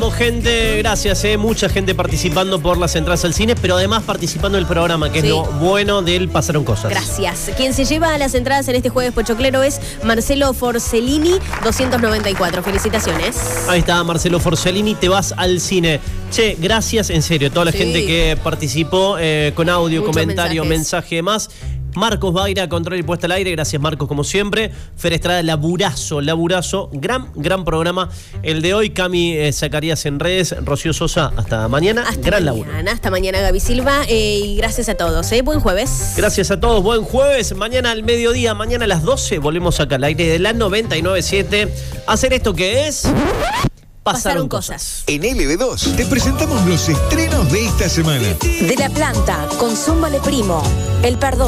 Bueno, gente, gracias, mucha gente participando por las entradas al cine, pero además participando del programa, que es lo bueno del Pasaron Cosas. Gracias. Quien se lleva las entradas en este jueves pochoclero es Marcelo Forcellini, 294. Felicitaciones. Ahí está, Marcelo Forcellini, te vas al cine. Che, gracias, en serio, toda la gente que participó con audio, muchos comentario, mensaje más. Marcos Baira, control y puesta al aire. Gracias, Marcos, como siempre. Fer Estrada, laburazo. Gran programa el de hoy. Cami Zacarías en redes. Rocío Sosa, hasta mañana. Gran laburo. Hasta mañana, Gaby Silva. Y gracias a todos. Buen jueves. Gracias a todos. Buen jueves. Mañana al mediodía, mañana a las 12, volvemos acá al aire de la 99.7. Hacer esto que es... Pasaron cosas. En LB2 te presentamos los estrenos de esta semana. De la planta, con Zúmbale Primo, El Perdón.